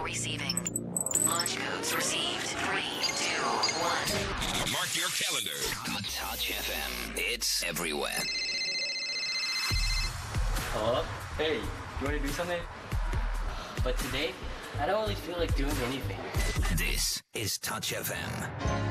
receiving. Launch codes received. 3, 2, 1. Mark your calendar. Touch FM. It's everywhere. Hello? Hey, you want to do something? But today, I don't really feel like doing anything. This is Touch FM.